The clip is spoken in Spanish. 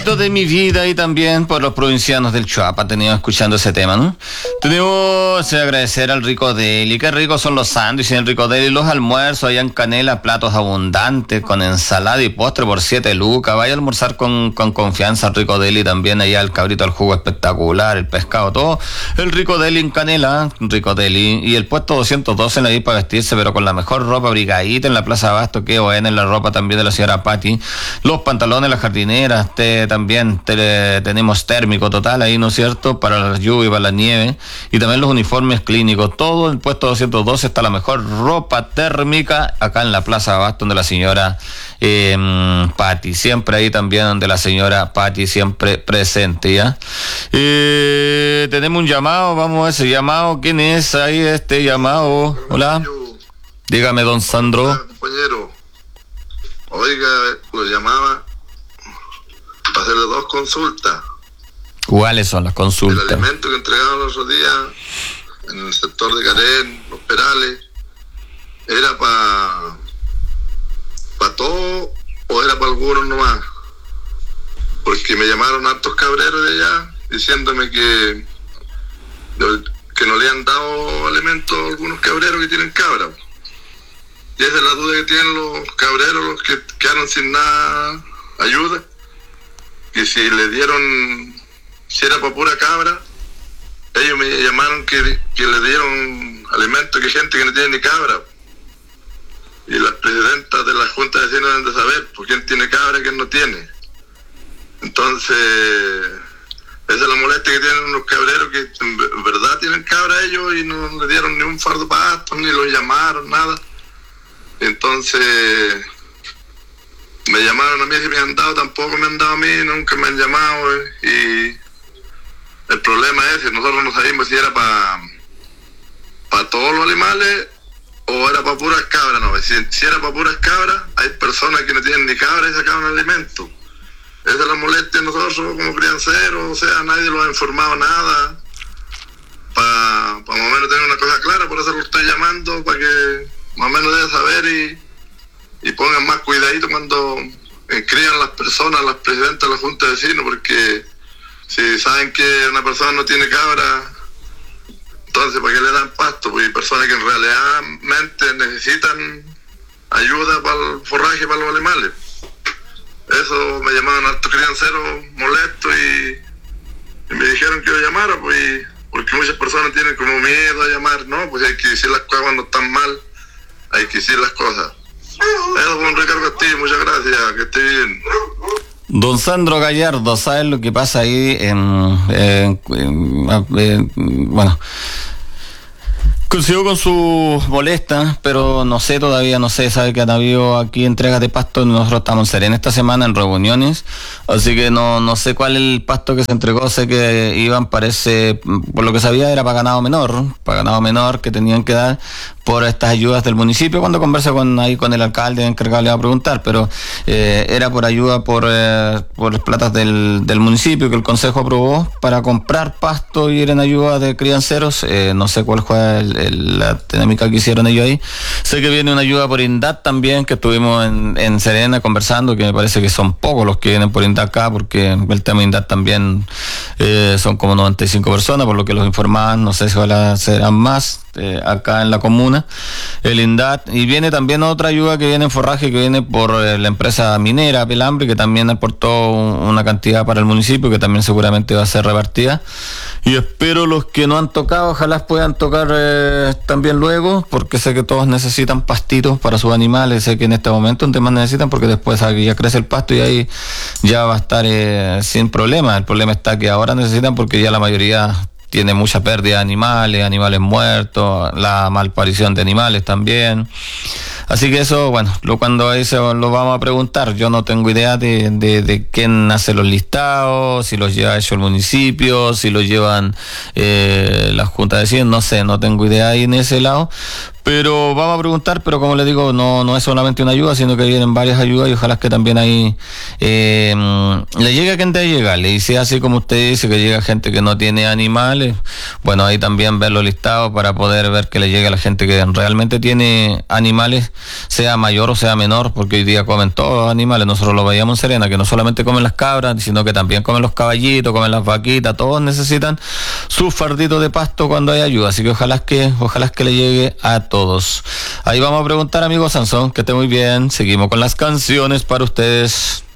De mi vida y también por los provincianos del Chuapa, tenido escuchando ese tema, ¿no? Tenemos que agradecer al Rico Deli, qué ricos son los sándwiches en el Rico Deli, los almuerzos allá en Canela, platos abundantes con ensalada y postre por 7 lucas. Vaya a almorzar con confianza al Rico Deli, también allá el cabrito al jugo espectacular, el pescado, todo. El Rico Deli en Canela, Rico Deli, y el puesto 212 en la para vestirse, pero con la mejor ropa brigadita en la Plaza Abasto, que ON en la ropa también de la señora Patti, los pantalones, las jardineras, también tenemos térmico total ahí, ¿no es cierto?, para la lluvia y para la nieve, y también los uniformes clínicos, todo en el puesto 212 está la mejor ropa térmica acá en la Plaza Abasto de la señora Patti, siempre ahí también donde la señora Patti siempre presente, ¿ya? Tenemos un llamado, vamos a ese llamado. ¿Quién es ahí este llamado? Hola. Dígame, don Sandro. Hola, compañero. Oiga, lo llamaba para hacerle 2 consultas. ¿Cuáles son las consultas? El alimento que entregaron los otros días en el sector de Carén, Los Perales, ¿era para todo o era para algunos nomás? Porque me llamaron hartos cabreros de allá diciéndome que no le han dado alimentos a algunos cabreros que tienen cabra. Y esa es la duda que tienen los cabreros, los que quedaron sin nada, ayuda. Que si le dieron, si era para pura cabra, ellos me llamaron que le dieron alimentos que gente que no tiene ni cabra. Y las presidentas de la Junta de Vecinos deben de saber por quién tiene cabra y quién no tiene. Entonces, esa es la molestia que tienen los cabreros, que en verdad tienen cabra ellos y no le dieron ni un fardo pasto, ni los llamaron, nada. Entonces, me llamaron a mí, si me han dado, tampoco me han dado a mí, nunca me han llamado, y el problema es que nosotros no sabíamos si era para todos los animales o era para puras cabras. No, si era para puras cabras, hay personas que no tienen ni cabra y sacaban alimento. Esa es la molestia de nosotros como crianceros, o sea, nadie los ha informado nada, para más o menos tener una cosa clara. Por eso lo estoy llamando, para que más o menos deben saber y pongan más cuidadito cuando inscriban las personas, las presidentas de la Junta de Vecinos, porque si saben que una persona no tiene cabra, entonces ¿para qué le dan pasto? Pues hay personas que en realmente necesitan ayuda para el forraje, para los animales. Eso me llamaron hartos crianceros molestos y me dijeron que yo llamara, pues, porque muchas personas tienen como miedo a llamar. No, pues hay que decir las cosas cuando están mal, hay que decir las cosas. Eso fue un Ricardo Castillo, muchas gracias, que esté bien. Don Sandro Gallardo, ¿sabes lo que pasa ahí? Bueno, coincido con su molesta, pero no sé todavía, sabe que han habido aquí entregas de pasto. Nosotros estamos en Serena esta semana en reuniones, así que no sé cuál es el pasto que se entregó. Sé que iban, parece, por lo que sabía, era para ganado menor que tenían que dar por estas ayudas del municipio. Cuando conversa con el alcalde encargado le va a preguntar, pero era por ayuda por las platas del municipio que el consejo aprobó para comprar pasto y ir en ayuda de crianceros. No sé cuál fue la dinámica que hicieron ellos ahí. Sé que viene una ayuda por INDAT también, que estuvimos en Serena conversando, que me parece que son pocos los que vienen por INDAT acá, porque el tema INDAT también son como 95 personas, por lo que los informaban. No sé si serán más acá en la comuna, el INDAT. Y viene también otra ayuda que viene en forraje, que viene por la empresa minera Pelambre, que también aportó una cantidad para el municipio, que también seguramente va a ser repartida. Y espero los que no han tocado, ojalá puedan tocar también luego, porque sé que todos necesitan pastitos para sus animales. Sé que en este momento un tema necesitan, porque después ya crece el pasto y ahí ya va a estar sin problema. El problema está que ahora necesitan, porque ya la mayoría tiene mucha pérdida de animales muertos, la malparición de animales también. Así que eso, bueno, cuando ahí lo vamos a preguntar. Yo no tengo idea de quién hace los listados, si los lleva hecho el municipio, si los llevan la Junta de Vecinos, no sé, no tengo idea ahí en ese lado. Pero vamos a preguntar, pero como les digo, no es solamente una ayuda, sino que vienen varias ayudas y ojalá que también ahí le llegue a quien debe llegarle. Y si es así como usted dice, que llega gente que no tiene animales, bueno, ahí también ver los listados para poder ver que le llegue a la gente que realmente tiene animales, sea mayor o sea menor, porque hoy día comen todos los animales. Nosotros lo veíamos en Serena, que no solamente comen las cabras, sino que también comen los caballitos, comen las vaquitas, todos necesitan su fardito de pasto cuando hay ayuda. Así que ojalá que le llegue a todos. Ahí vamos a preguntar, amigo Sansón, que esté muy bien. Seguimos con las canciones para ustedes.